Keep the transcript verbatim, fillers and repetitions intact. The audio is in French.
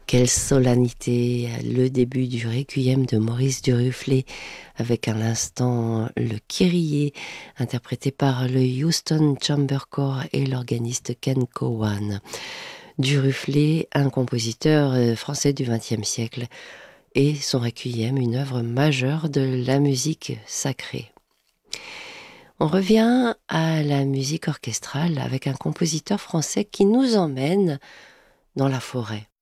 Quelle solennité, le début du Requiem de Maurice Duruflé, avec à l'instant le Kyrie, interprété par le Houston Chamber Corps et l'organiste Ken Cowan. Duruflé, un compositeur euh, français du vingtième siècle, et son Requiem, une œuvre majeure de la musique sacrée. On revient à la musique orchestrale avec un compositeur français qui nous emmène dans la forêt.